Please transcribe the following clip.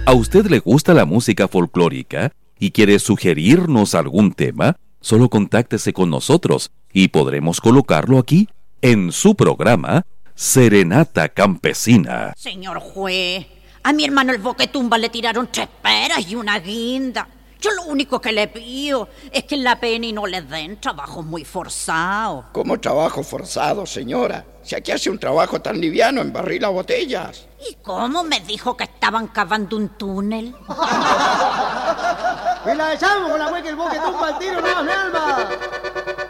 ¿A usted le gusta la música folclórica y quiere sugerirnos algún tema? Solo contáctese con nosotros y podremos colocarlo aquí en su programa Serenata Campesina. Señor juez, a mi hermano el Boquetumba le tiraron 3 peras y una guinda. Yo lo único que le pido es que en la PENI no le den trabajos muy forzados. ¿Cómo trabajo forzado, señora? Si aquí hace un trabajo tan liviano en barril a botellas. ¿Y cómo me dijo que estaban cavando un túnel? Y la echamos con la wea que el Boquetumba al tiro, no, mi alma.